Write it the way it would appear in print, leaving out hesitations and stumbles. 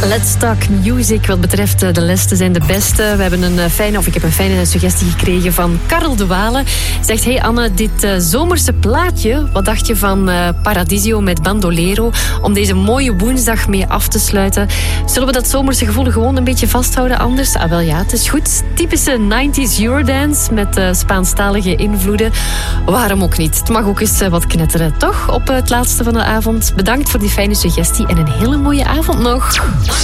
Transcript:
Let's Talk Music. Wat betreft de lessen zijn de beste. We hebben ik heb een fijne suggestie gekregen van Karel de Walen. Zegt, hey Anne, dit zomerse plaatje, wat dacht je van Paradiso met Bandolero? Om deze mooie woensdag mee af te sluiten. Zullen we dat zomerse gevoel gewoon een beetje vasthouden anders? Ah wel ja, het is goed. Typische 90s Eurodance met Spaanstalige invloeden. Waarom ook niet? Het mag ook eens wat knetteren, toch? Op het laatste van de avond. Bedankt voor die fijne suggestie en een hele mooie avond nog.